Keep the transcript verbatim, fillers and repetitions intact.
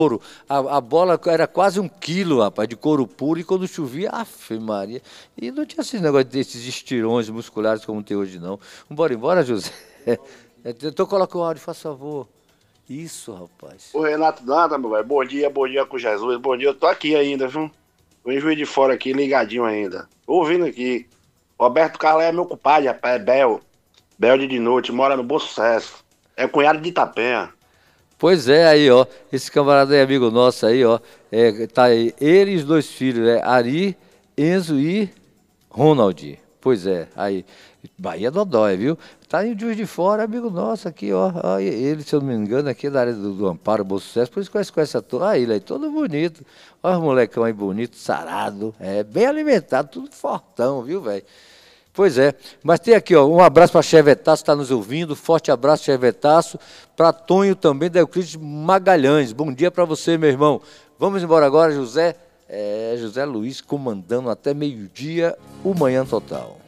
couro. A, a bola era quase um quilo, rapaz, de couro puro, e quando chovia, aff, Maria. E não tinha esse negócio desses estirões musculares como tem hoje, não. Vamos embora, José? Então coloca o áudio, faz favor. Isso, rapaz. O Renato Danta, meu velho. Bom dia, bom dia com Jesus. Bom dia, eu tô aqui ainda, viu? Tô em Juiz de Fora aqui, ligadinho ainda. Tô ouvindo aqui. Roberto Carlos é meu compadre, rapaz, é Bel. Bel de noite, mora no Bom Sucesso. É cunhado de Itapenha. Pois é, aí, ó. Esse camarada é amigo nosso aí, ó. É, tá aí, ele e os dois filhos, é Ari, Enzo e Ronald. Pois é, aí. Bahia Dodói, viu? Tá em Juiz de Fora, amigo nosso aqui, ó. ó ele, se eu não me engano, aqui é da área do, do Amparo, Bom Sucesso, por isso conhece, conhece a toda. Ah, ele aí, todo bonito. Olha os molecão aí bonito, sarado, é, bem alimentado, tudo fortão, viu, velho? Pois é, mas tem aqui, ó, um abraço para Chevetaço, está nos ouvindo, forte abraço, Chevetaço, para Tonho também, da Euclides Magalhães, bom dia para você, meu irmão. Vamos embora agora, José, é, José Luiz comandando até meio-dia o Manhã Total.